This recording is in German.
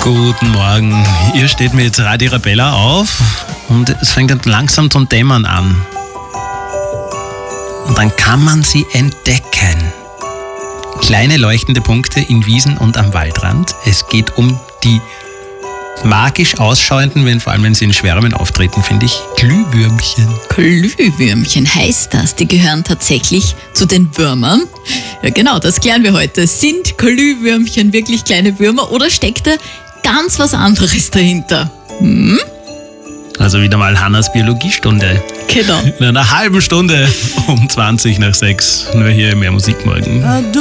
Guten Morgen. Ihr steht mit Radio Arabella auf und es fängt langsam zum Dämmern an. Und dann kann man sie entdecken. Kleine leuchtende Punkte in Wiesen und am Waldrand. Es geht um die magisch ausschauenden, vor allem wenn sie in Schwärmen auftreten, finde ich, Glühwürmchen. Glühwürmchen heißt das. Die gehören tatsächlich zu den Würmern. Ja genau, das klären wir heute. Sind Glühwürmchen wirklich kleine Würmer oder steckt da ganz was anderes dahinter? Also wieder mal Hannas Biologiestunde. Genau. In einer halben Stunde um 20 nach 6. Nur hier mehr Musik morgen.